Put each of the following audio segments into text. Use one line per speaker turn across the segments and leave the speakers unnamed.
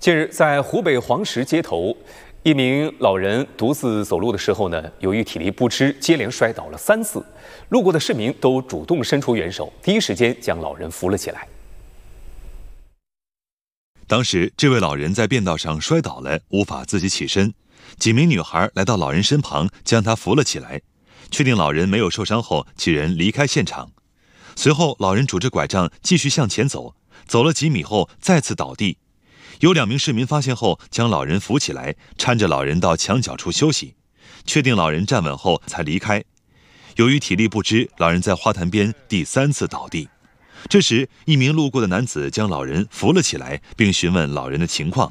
近日，在湖北黄石街头，一名老人独自走路的时候呢，由于体力不支，接连摔倒了3次。路过的市民都主动伸出援手，第一时间将老人扶了起来。
当时，这位老人在便道上摔倒了，无法自己起身。几名女孩来到老人身旁，将他扶了起来。确定老人没有受伤后，几人离开现场。随后，老人拄着拐杖继续向前走，走了几米后再次倒地。有2名市民发现后，将老人扶起来，搀着老人到墙角处休息，确定老人站稳后才离开。由于体力不支，老人在花坛边第3次倒地。这时，一名路过的男子将老人扶了起来，并询问老人的情况。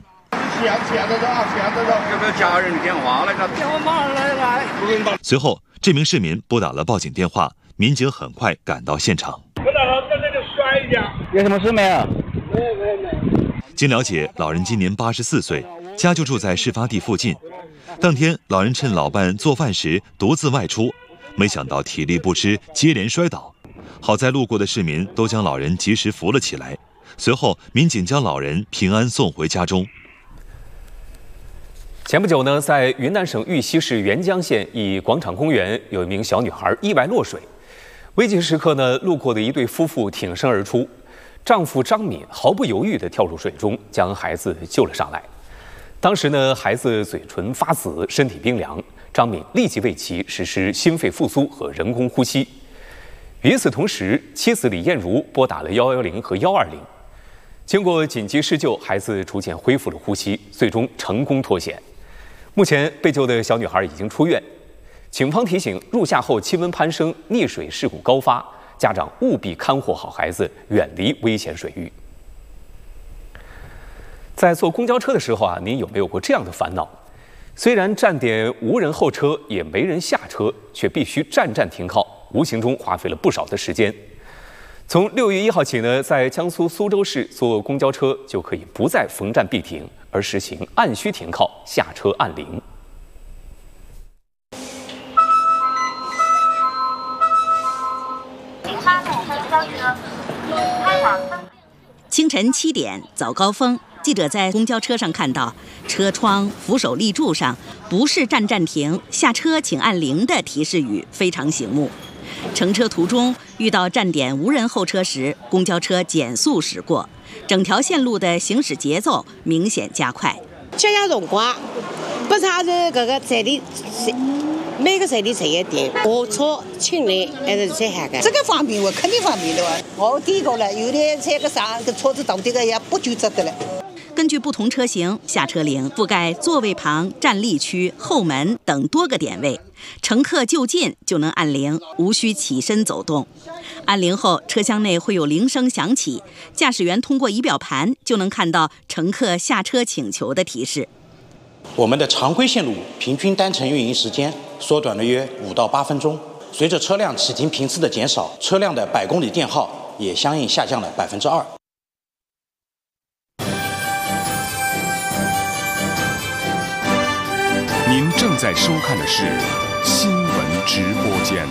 有没有家人电话？电话马上来。
随后，这名市民拨打了报警电话，民警很快赶到现场。
有什么事没有？
经了解，老人今年84岁，家就住在事发地附近。当天，老人趁老伴做饭时独自外出，没想到体力不支，接连摔倒。好在路过的市民都将老人及时扶了起来。随后，民警将老人平安送回家中。
前不久呢，在云南省玉溪市沅江县一广场公园，有一名小女孩意外落水。危急时刻呢，路过的一对夫妇挺身而出，丈夫张敏毫不犹豫地跳入水中，将孩子救了上来。当时呢，孩子嘴唇发紫，身体冰凉，张敏立即为其实施心肺复苏和人工呼吸。与此同时，妻子李艳茹拨打了110和120。经过紧急施救，孩子逐渐恢复了呼吸，最终成功脱险。目前被救的小女孩已经出院。警方提醒，入夏后气温攀升，溺水事故高发，家长务必看护好孩子，远离危险水域。在坐公交车的时候啊，您有没有过这样的烦恼？虽然站点无人候车，也没人下车，却必须站站停靠，无形中花费了不少的时间。从6月1号起呢，在江苏苏州市坐公交车就可以不再逢站必停，而实行按需停靠，下车按铃。
清晨7点，早高峰，记者在公交车上看到车窗、扶手立柱上不是站站停，下车请按铃的提示语非常醒目。乘车途中遇到站点无人候车时，公交车减速驶过，整条线路的行驶节奏明显加快。
节约辰光，不差这个站里每个站里站一点，下车请人还是最好的。
这个方便，我肯定方便的。我第一个了，有的这个上个车子到这个也不纠结的了。
根据不同车型，下车铃覆盖座位旁、站立区、后门等多个点位，乘客就近就能按铃，无需起身走动。按铃后，车厢内会有铃声响起，驾驶员通过仪表盘就能看到乘客下车请求的提示。
我们的常规线路平均单程运营时间缩短了约5到8分钟。随着车辆启停频次的减少，车辆的百公里电耗也相应下降了2%。
您正在收看的是新闻直播间。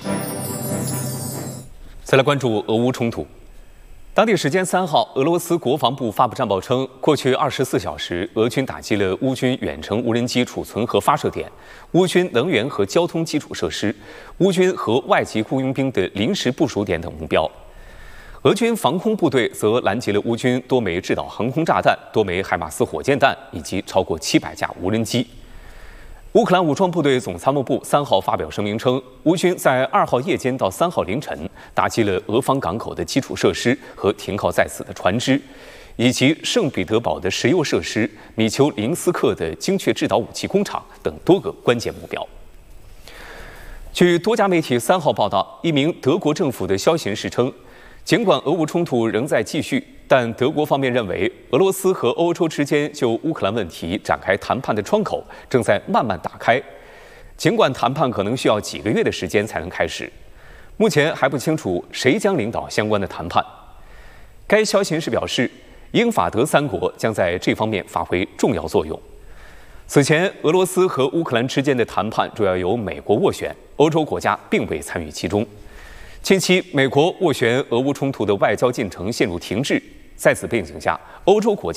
再来关注俄乌冲突。当地时间3号，俄罗斯国防部发布战报称，过去24小时，俄军打击了乌军远程无人机储存和发射点、乌军能源和交通基础设施、乌军和外籍雇佣兵的临时部署点等目标。俄军防空部队则拦截了乌军多枚制导航空炸弹、多枚海马斯火箭弹以及超过700架无人机。乌克兰武装部队总参谋部3号发表声明称，乌军在2号夜间到3号凌晨打击了俄方港口的基础设施和停靠在此的船只，以及圣彼得堡的石油设施、米丘林斯克的精确制导武器工厂等多个关键目标。据多家媒体3号报道，一名德国政府的消息人士称，尽管俄乌冲突仍在继续，但德国方面认为，俄罗斯和欧洲之间就乌克兰问题展开谈判的窗口正在慢慢打开。尽管谈判可能需要几个月的时间才能开始，目前还不清楚谁将领导相关的谈判。该消息人士表示，英法德3国将在这方面发挥重要作用。此前，俄罗斯和乌克兰之间的谈判主要由美国斡旋，欧洲国家并未参与其中。近期，美国斡旋俄乌冲突的外交进程陷入停滞。在此背景下，欧洲国家